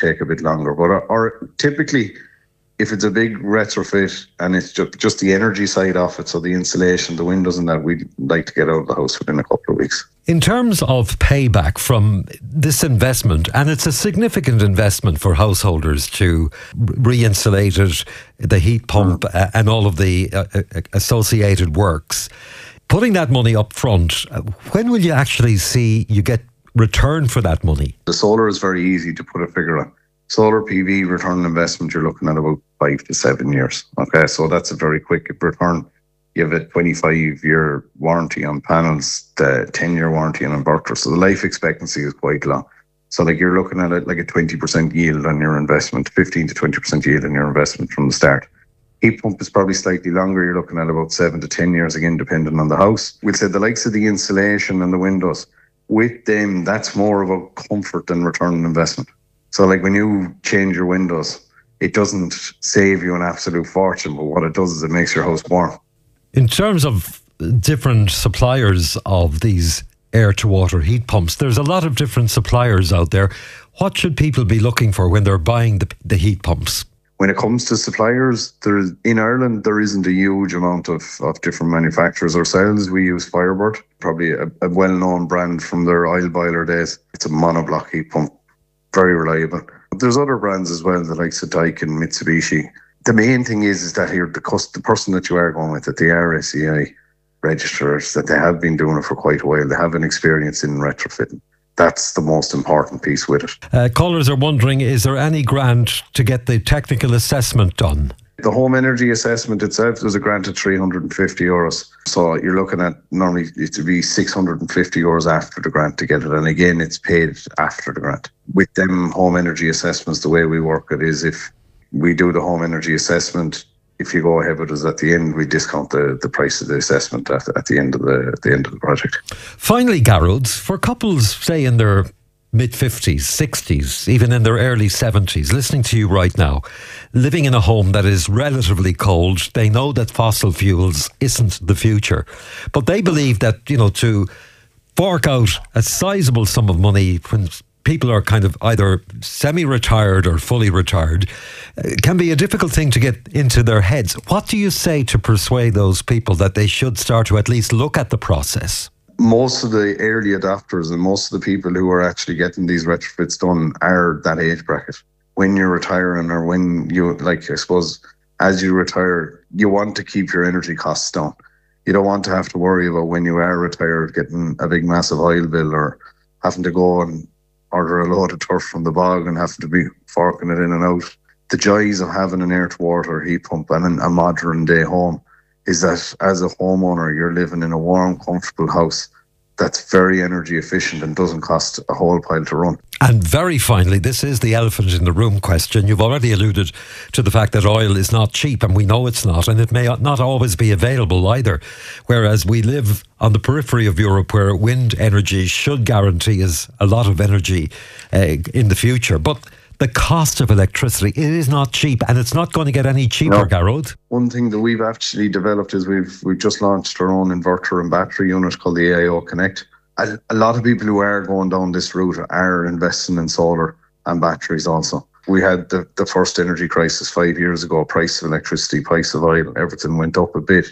take a bit longer. But or typically, if it's a big retrofit and it's just the energy side of it, so the insulation, the windows and that, we'd like to get out of the house within a couple of weeks. In terms of payback from this investment, and it's a significant investment for householders to re-insulate it, the heat pump and all of the associated works, putting that money up front, when will you actually see you get return for that money? The solar is very easy to put a figure on. Solar PV return on investment, you're looking at about 5 to 7 years. Okay, so that's a very quick return. You have a 25-year warranty on panels, the 10-year warranty on inverters. So the life expectancy is quite long. So like you're looking at it like a 20% yield on your investment, 15 to 20% yield on your investment from the start. Heat pump is probably slightly longer. You're looking at about 7 to 10 years, again, depending on the house. We'll say the likes of the insulation and the windows, with them, that's more of a comfort than return on investment. So like when you change your windows, it doesn't save you an absolute fortune, but what it does is it makes your house warm. In terms of different suppliers of these air-to-water heat pumps, there's a lot of different suppliers out there. What should people be looking for when they're buying the heat pumps? When it comes to suppliers, in Ireland, there isn't a huge amount of different manufacturers. Ourselves, we use Firebird, probably a well-known brand from their oil boiler days. It's a monoblock heat pump, very reliable. But there's other brands as well, the likes of Daikin, Mitsubishi. The main thing is that here, the person that you are going with, that they are SEI registrars, that they have been doing it for quite a while. They have an experience in retrofitting. That's the most important piece with it. Callers are wondering, is there any grant to get the technical assessment done? The home energy assessment itself, there's a grant of €350. So you're looking at, normally it would be €650 after the grant to get it. And again, it's paid after the grant. With them home energy assessments, the way we work it is if we do the home energy assessment, if you go ahead with us at the end, we discount the price of the assessment at the end of the project. Finally, Garrod, for couples, say in their mid-50s, 60s, even in their early 70s, listening to you right now, living in a home that is relatively cold, they know that fossil fuels isn't the future. But they believe that, to fork out a sizable sum of money when people are kind of either semi-retired or fully retired, can be a difficult thing to get into their heads. What do you say to persuade those people that they should start to at least look at the process? Most of the early adopters and most of the people who are actually getting these retrofits done are that age bracket. When you're retiring, or when you, I suppose, as you retire, you want to keep your energy costs down. You don't want to have to worry about when you are retired getting a big massive oil bill or having to go and order a load of turf from the bog and having to be forking it in and out. The joys of having an air-to-water heat pump and a modern day home is that as a homeowner, you're living in a warm, comfortable house that's very energy efficient and doesn't cost a whole pile to run. And very finally, this is the elephant in the room question. You've already alluded to the fact that oil is not cheap, and we know it's not, and it may not always be available either. Whereas we live on the periphery of Europe where wind energy should guarantee us a lot of energy in the future. But the cost of electricity, it is not cheap, and it's not going to get any cheaper, no. Garrod. One thing that we've actually developed is we've just launched our own inverter and battery unit called the AIO Connect. A lot of people who are going down this route are investing in solar and batteries also. We had the first energy crisis 5 years ago, price of electricity, price of oil, everything went up a bit.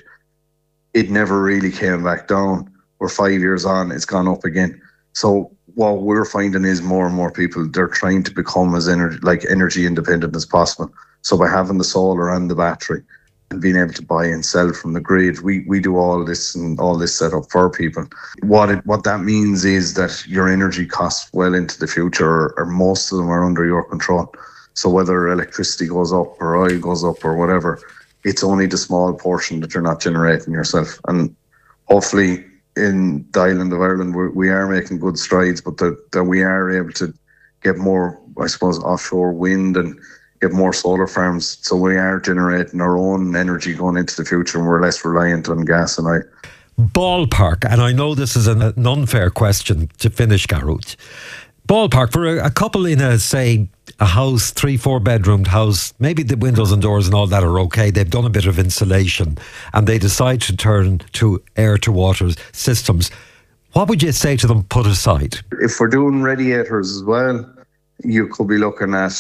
It never really came back down. We're 5 years on, it's gone up again. So what we're finding is more and more people, they're trying to become as energy independent as possible. So by having the solar and the battery and being able to buy and sell from the grid, we do all this and all this set up for people. What that means is that your energy costs well into the future, or most of them are under your control. So whether electricity goes up or oil goes up or whatever, it's only the small portion that you're not generating yourself. And hopefully in the island of Ireland, we are making good strides, but that we are able to get more, I suppose, offshore wind and get more solar farms. So we are generating our own energy going into the future, and we're less reliant on gas and oil. Ballpark, and I know this is an unfair question to finish, Garrod. Ballpark, for a couple in a house, 3-4 bedroomed house, maybe the windows and doors and all that are okay, they've done a bit of insulation and they decide to turn to air-to-water systems. What would you say to them, put aside? If we're doing radiators as well, you could be looking at